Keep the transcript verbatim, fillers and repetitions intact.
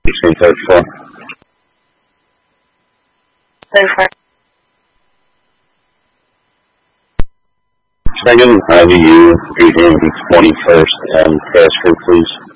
Between third floor. Third floor. Second, I V U, eight twenty-first, and transfer, please.